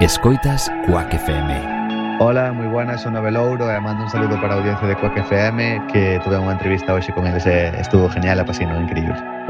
Escoitas Quack FM. Hola, moi buenas, son Novelouro e mando un saludo para a audiencia de Quack FM, que tuve unha entrevista hoxe con eles e estuvo genial, apasionado, increíble.